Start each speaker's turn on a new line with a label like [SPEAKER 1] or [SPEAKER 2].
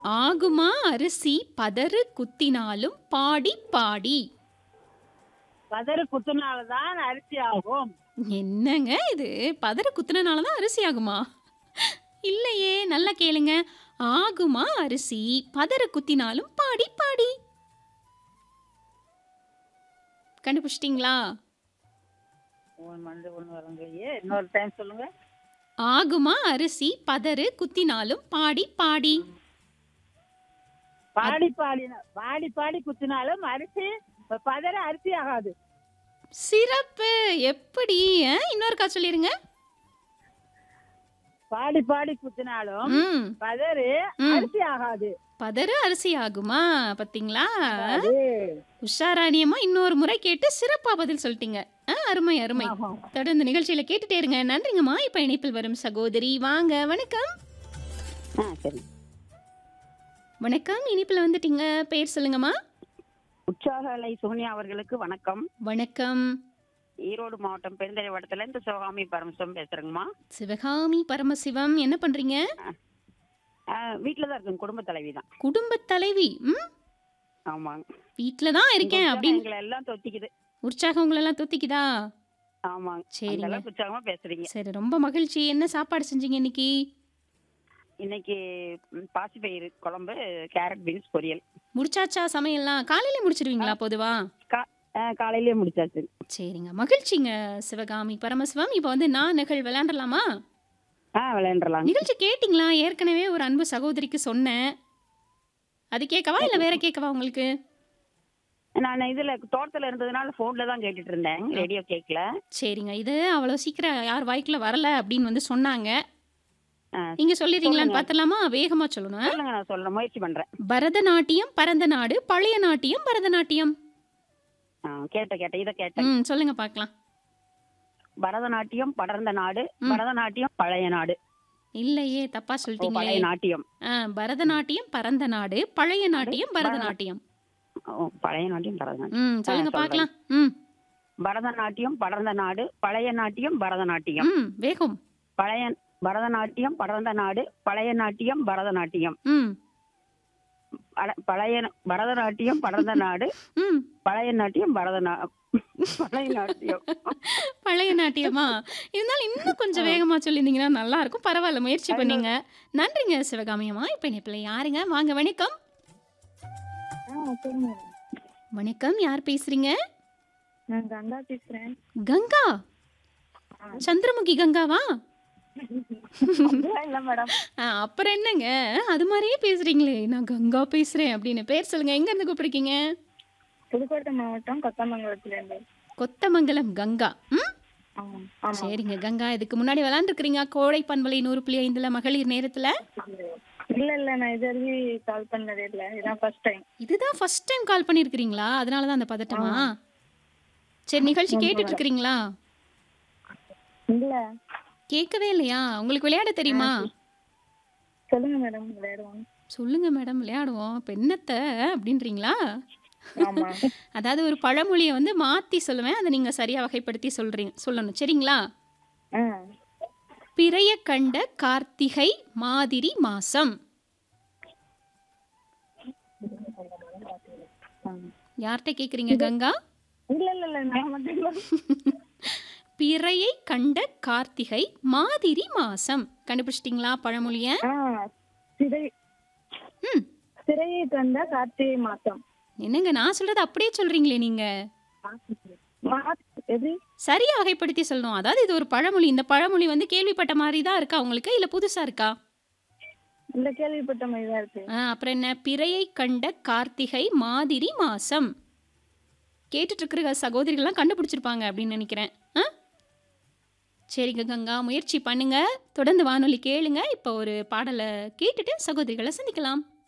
[SPEAKER 1] ஆகுமா அரிசி பதறு குத்தினாலும் பாடி பாடி.
[SPEAKER 2] பதறு குத்துனால தான் அரிசி ஆகும்.
[SPEAKER 1] என்னங்க இது? பதறு குத்துனனால தான் அரிசி ஆகுமா? இல்லையே, நல்லா கேளுங்க. ஆகுமா அரிசி பதறு குத்தினாலும் பாடி பாடி. கண்டுபிடிச்சிட்டீங்களா?
[SPEAKER 2] ஒண்ணு வந்து ஒண்ணு வரலையே. இன்னொரு டைம் சொல்லுங்க.
[SPEAKER 1] ஆகுமா அரிசி பதறு குத்தினாலும் பாடி பாடி.
[SPEAKER 2] பாடி பாடி பாடி பாடி குத்தினாலும் அரிசி பதற அரிசி ஆகாது.
[SPEAKER 1] சிறப்பு. எப்படி? இன்னொருக்கா சொல்லிருங்க.
[SPEAKER 2] பாடி பாடி குத்தினாலும்
[SPEAKER 1] ம்
[SPEAKER 2] பதறு
[SPEAKER 1] ம்
[SPEAKER 2] அரிசி ஆகாது.
[SPEAKER 1] பதறு அரிசி ஆகுமா? பாத்தீங்களா?
[SPEAKER 2] அது
[SPEAKER 1] உஷாராணியமா இன்னொரு முறை கேட்டு சிறப்பா பதில் சொல்லிட்டீங்க. அருமை அருமை.
[SPEAKER 2] ஆமா.
[SPEAKER 1] தொடர்ந்து நிகழ்ச்சியில கேட்டுட்டே இருங்க. நன்றிங்கம்மா. இப்ப இணைப்பில் வரும் சகோதரி வாங்க. வணக்கம்.
[SPEAKER 2] சரி.
[SPEAKER 1] வணக்கம். இணைப்பில் வந்துட்டீங்க. பேர் சொல்லுங்கம்மா.
[SPEAKER 2] உற்சாகலை சோனியா அவர்களுக்கு வணக்கம்.
[SPEAKER 1] வணக்கம்.
[SPEAKER 2] ஈரோடு மாவட்டம் பெருந்தலை வட்டத்துல இருந்து சிவகாமி பரமசிவம் பேசுறேங்கம்மா.
[SPEAKER 1] சிவகாமி பரமசிவம். என்ன பண்றீங்க?
[SPEAKER 2] வீட்டுலதான் இருக்கேன். குடும்ப தலைவி தான்.
[SPEAKER 1] குடும்பத் தலைவி.
[SPEAKER 2] ஆமாங்க.
[SPEAKER 1] வீட்ல தான்
[SPEAKER 2] உங்க
[SPEAKER 1] இருக்கேன்
[SPEAKER 2] உற்சாகம்
[SPEAKER 1] அப்படின்னு
[SPEAKER 2] எங்களை எல்லாம் தொத்திக்குது.
[SPEAKER 1] உற்சாகம் உங்களெல்லாம் தூத்திக்குதா?
[SPEAKER 2] ஆமாங்க. அந்த
[SPEAKER 1] சரிங்க.
[SPEAKER 2] அளவுக்கு உற்சாகமா பேசுறீங்க.
[SPEAKER 1] சரி, ரொம்ப மகிழ்ச்சி. என்ன சாப்பாடு செஞ்சீங்க இன்னைக்கு?
[SPEAKER 2] இன்னைக்கு பாசிப்பயிறு குழம்பு, கேரட் பீன்ஸ் பொரியல்.
[SPEAKER 1] முடிச்சாச்சா சமையல்லாம்? காலையில முடிச்சிருவீங்களா பொதுவா?
[SPEAKER 2] காலையிலேயே முடிச்சாச்சு.
[SPEAKER 1] சரிங்க. மகிழ்ச்சிங்க சிவகாமி பரமசிவம். இப்போ வந்து நான் நிகழ் விளையாண்டலாமா?
[SPEAKER 2] விளையாண்டுலாங்க.
[SPEAKER 1] நிகழ்ச்சி கேட்டிங்களா? ஏற்கனவே ஒரு அன்பு சகோதரிக்கு சொன்னேன். அது கேட்கவா இல்ல வேற கேட்கவா உங்களுக்கு?
[SPEAKER 2] நான் இதுல தோட்டத்துல இருந்ததுனால போன்ல தான் கேட்டுட்டு இருந்தேன். ரேடியோ கேட்கல.
[SPEAKER 1] சரிங்க. இது அவ்வளோ சீக்கிரம் யார் வாய்க்குள்ள வரல அப்படின்னு வந்து சொன்னாங்க.
[SPEAKER 2] ஆ,
[SPEAKER 1] நீங்க சொல்லிடுறீங்களான்னு
[SPEAKER 2] சொல்லுங்க.
[SPEAKER 1] பார்த்துலாமா? வேகமா சொல்லணும்.
[SPEAKER 2] சொல்லுங்க, நான் சொல்ல முயற்சி பண்றேன்.
[SPEAKER 1] பரதநாட்டியம் பரந்த நாடு, பழைய நாட்டியம் பரதநாட்டியம்.
[SPEAKER 2] கேட்டேன் இதை கேட்டேன்.
[SPEAKER 1] சொல்லுங்க பார்க்கலாம்.
[SPEAKER 2] பரதநாட்டியம் படர்ந்த நாடு,
[SPEAKER 1] ம்.
[SPEAKER 2] பரதநாட்டியம் பழைய நாடு.
[SPEAKER 1] இல்லையே, தப்பா
[SPEAKER 2] ஓ,
[SPEAKER 1] சொல்லிட்டீங்களே.
[SPEAKER 2] பழைய நாட்டியம்.
[SPEAKER 1] பரதநாட்டியம் பரந்த நாடு, பழைய
[SPEAKER 2] நாடு
[SPEAKER 1] நாட்டியம் பரதநாட்டியம்.
[SPEAKER 2] பழைய நாட்டியம் பரதநாட்டியம்.
[SPEAKER 1] சொல்லுங்க
[SPEAKER 2] சொல்றேன்.
[SPEAKER 1] பார்க்கலாம்.
[SPEAKER 2] பரதநாட்டியம் படர்ந்த நாடு, பழைய நாட்டியம் பரதநாட்டியம்.
[SPEAKER 1] வேகம்.
[SPEAKER 2] பழைய பரதநாட்டியம் படர்ந்த நாடு, பழைய நாட்டியம் பரதநாட்டியம். பழைய பரதநாட்டியம் படர்ந்த நாடு,
[SPEAKER 1] ம்
[SPEAKER 2] பழைய நாட்டியம் பழைய நாட்டியம்.
[SPEAKER 1] பழைய நாட்டியமா? இருந்தாலும் இன்னும் கொஞ்சம் வேகமா சொல்லியிருந்தீங்கன்னா நல்லா இருக்கும். பரவாயில்ல, முயற்சி பண்ணீங்க. நன்றிங்க சிவகாமியம்மா. இப்ப இணைப்பில் யாருங்க? வாங்க. வணக்கம். வணக்கம். யார் பேசுறீங்க?
[SPEAKER 3] நான் கங்கா பேசுறேன்.
[SPEAKER 1] கங்கா? சந்திரமுகி கங்காவா?
[SPEAKER 3] இல்ல மேடம்.
[SPEAKER 1] அப்புறம் என்னங்க, அது மாதிரியே பேசுறீங்களே. நான் கங்கா பேசுறேன் அப்படின்னு. பேர் சொல்லுங்க. எங்க இருந்து கூப்பிடுறீங்க?
[SPEAKER 3] புதுக்கோட்டை மாவட்டம் கொத்தமங்கலத்துல இருந்து.
[SPEAKER 1] கொத்தமங்கலம் கங்கா.
[SPEAKER 3] ஆமா.
[SPEAKER 1] சரிங்க கங்கா. இதுக்கு முன்னாடி விளையாண்டுருக்கிறீங்க கோடை பண்பலை 100.5 மகளிர் நேரத்துல?
[SPEAKER 3] இல்ல நான் இது வரைக்கும் கால் பண்ணதே இல்ல. இதான் ஃபர்ஸ்ட் டைம்.
[SPEAKER 1] இதுதான் ஃபர்ஸ்ட் டைம் கால் பண்ணியிருக்கிறீங்களா? அதனால தான் அந்த பதட்டமா? சரி, நிகழ்ச்சி கேட்டுட்டு இருக்கிறீங்களா?
[SPEAKER 3] இல்ல.
[SPEAKER 1] கேட்கவே இல்லையா? உங்களுக்கு விளையாட தெரியுமா?
[SPEAKER 3] சொல்லுங்க மேடம், விளையாடுவோம்.
[SPEAKER 1] சொல்லுங்க மேடம், விளையாடுவோம். இப்போ என்னத்த அப்படின்றீங்களா?
[SPEAKER 3] ஆமா.
[SPEAKER 1] அதாவது ஒரு பழமொழியை வந்து மாத்தி சொல்லுவேன். அதை நீங்க சரியா வகைப்படுத்தி சொல்லணும். சரிங்களா? பிறைய கண்ட கார்த்திகை மாதிரி மாசம். யார்கிட்ட கேக்குறீங்க கங்கா?
[SPEAKER 3] இல்ல நான் மட்டும்.
[SPEAKER 1] பிறையை கண்ட கார்த்திகை மாதிரி மாசம். கண்டுபிடிச்சிட்டீங்களா பழமொழிய? ம்
[SPEAKER 3] சிறையை கண்ட கார்த்திகை மாசம்.
[SPEAKER 1] என்னங்க நான் சொல்றது அப்படியே சொல்றீங்களே நீங்க?
[SPEAKER 3] எப்படி?
[SPEAKER 1] சரியா வகைப்படுத்தி சொல்லணும். அதாவது இது ஒரு பழமொழி. இந்த பழமொழி வந்து கேள்விப்பட்ட மாதிரி தான் இருக்கா உங்களுக்கு, இல்ல புதுசா இருக்கா?
[SPEAKER 3] இந்த கேள்விப்பட்ட மாதிரி தான் இருக்கு.
[SPEAKER 1] அப்புறம் என்ன? பிறையை கண்ட கார்த்திகை மாதிரி மாசம். கேட்டுட்டு இருக்கிற சகோதரிகள்லாம் கண்டுபிடிச்சிருப்பாங்க அப்படின்னு நினைக்கிறேன். சரிங்க கங்கா, முயற்சி பண்ணுங்க. தொடர்ந்து வானொலி கேளுங்க. இப்போ ஒரு பாடலை கேட்டுட்டு சகோதரிகளை சந்திக்கலாம்.